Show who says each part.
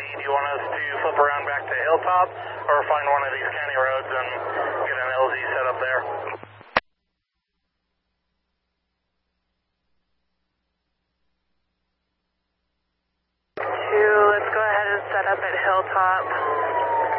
Speaker 1: Do you want us to flip around back to Hilltop or find one of these county roads and get an LZ set up there?
Speaker 2: Let's go ahead and set up at Hilltop.